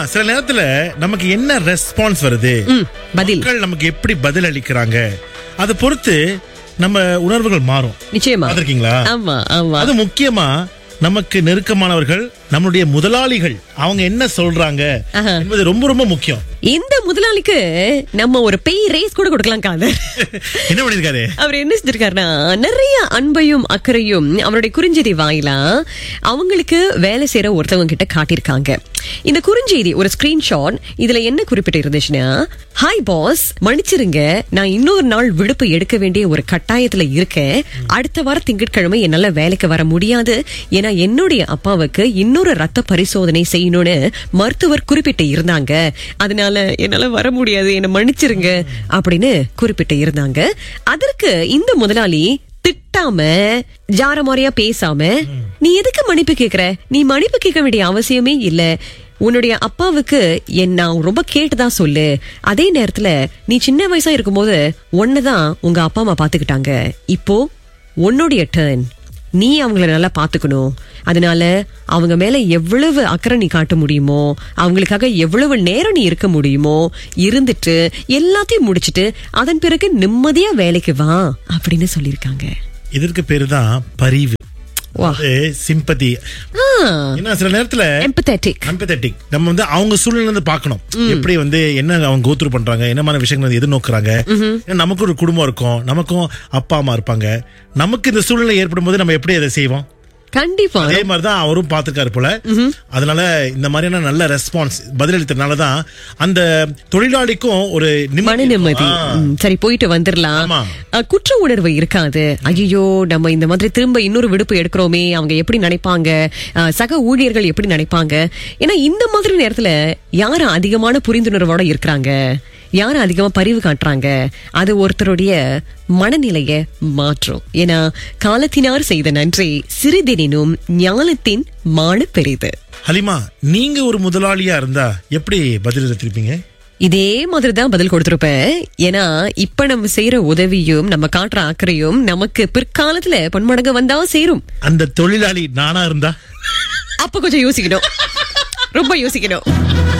சில நேரத்துல நமக்கு என்ன ரெஸ்பான்ஸ் வருது, பதில் மக்கள் நமக்கு எப்படி பதில் அளிக்கிறாங்க, அதை பொறுத்து நம்ம உணர்வுகள் மாறும். நிச்சயமா. இருக்கீங்களா? ஆமா ஆமா. அது முக்கியமா நமக்கு நெருக்கமானவர்கள், நம்மளுடைய முதலாளிகள், அவங்க என்ன சொல்றாங்க என்பது ரொம்ப ரொம்ப முக்கியம். இந்த முதலாளிக்கு நம்ம ஒரு பெய் ரேஸ் கூட கொடுக்கலாம். காதர் என்ன பண்ணிருக்காரு? அவர் என்ன செஞ்சிருக்காருன்னா, நிறைய அன்பையும் அக்கறையும் அவருடைய குறுஞ்செய்தி வாயிலா அவங்களுக்கு வேலை செய்யற ஒருத்தவங்க கிட்ட காட்டியிருக்காங்க. இந்த குறுஞ்செய்தி ஒரு ஸ்கிரீன்ஷாட். இதுல என்ன குறிப்பிட்டு இருந்துச்சுன்னா, ஹாய் பாஸ், மன்னிச்சிருங்க, நான் இன்னொரு நாள் விடுப்பு எடுக்க வேண்டிய ஒரு கட்டாயத்துல இருக்கேன். அடுத்த வார திங்கட்கிழமை என்னால வேலைக்கு வர முடியாது. ஏன்னா என்னுடைய அப்பாவுக்கு இன்னொரு ரத்த பரிசோதனை செய்யணும்னு மருத்துவர் குறிப்பிட்டு இருந்தாங்க. அதனால என்னால வர முடியாது, என்ன மன்னிச்சிருங்க அப்படின்னு குறிப்பிட்டு இருந்தாங்க. அதற்கு இந்த முதலாளி திட்டாம, ஜாரமாரியா பேசாம, நீ எதுக்கு மன்னிப்பு கேக்குற, நீ மன்னிப்பு கேட்க வேண்டிய அவசியமே இல்ல, உன்னுடைய அப்பாவுக்கு நான் ரொம்ப கேட்டுதான் சொல்லு. அதே நேரத்துல நீ சின்ன வயசா இருக்கும்போது ஒன்னதான் உங்க அப்பா அம்மா பாத்துக்கிட்டாங்க. இப்போ உன்னுடைய டர்ன், நீ அவங்கள நல்லா பாத்துக்கணும். அதனால அவங்க மேல எவ்வளவு அக்கறை நீ காட்ட முடியுமோ, அவங்களுக்காக எவ்வளவு நேரம் நீ இருக்க முடியுமோ இருந்துட்டு எல்லாத்தையும் முடிச்சிட்டு அதன் பிறகு நிம்மதியா வேலைக்கு வா அப்படின்னு சொல்லிருக்காங்க. இதற்கு பேருதான் பரிவு, சிம்பதி. ஏன்னா சில நேரத்துல எம்பத்தட்டிக் நம்ம அவங்க சூழ்நிலை இருந்து பார்க்கணும். எப்படி என்ன அவங்க கோத்ரூ பண்றாங்க, என்ன மாதிரி விஷயங்கள் எதிர்நோக்குறாங்க. நமக்கு ஒரு குடும்பம் இருக்கும், நமக்கும் அப்பா அம்மா இருப்பாங்க. நமக்கு இந்த சூழ்நிலை ஏற்படும் போது நம்ம எப்படி அதை செய்வோம்? கண்டிப்பா அதே மாதிரிதான் அவரும் பாத்துக்காரு போல. அதனால இந்த மாதிரியான நல்ல ரெஸ்பான்ஸ் பதிலளித்தனாலதான் அந்த தொழிலாளிக்கும் ஒரு மன நிம்மதி. சரி, போயிட்டு வந்துடலாம், குற்ற உணர்வு இருக்காது. ஐயோ, நம்ம இந்த மாதிரி திரும்ப இன்னொரு விடுப்பு எடுக்கிறோமே, அவங்க எப்படி நினைப்பாங்க, சக ஊழியர்கள் எப்படி நினைப்பாங்க. ஏன்னா இந்த மாதிரி நேரத்துல யாரு அதிகமான புரிந்துணர்வோட இருக்கிறாங்க, யாரும் அதிகமா பரிவு காட்டுறாங்க, அது ஒருத்தருடைய மனநிலைய மாற்றும். ஏன்னா காலத்தினார் செய்த நன்றி சிறிதெனினும் ஞானத்தின் மான பெரிது. ஹலிமா, நீங்க ஒரு முதலாளியா இருந்தா எப்படி பதில் எடுத்திருப்பீங்க? இதே மாதிரிதான் பதில் கொடுத்திருப்பேன். ஏன்னா இப்ப நம்ம செய்யற உதவியும் நம்ம காட்டுற அக்கறையும் நமக்கு பிற்காலத்துல பன்மடங்கு வந்தா சேரும். அந்த தொழிலாளி நானா இருந்தா அப்ப கொஞ்சம் யோசிக்கணும், ரொம்ப யோசிக்கணும்.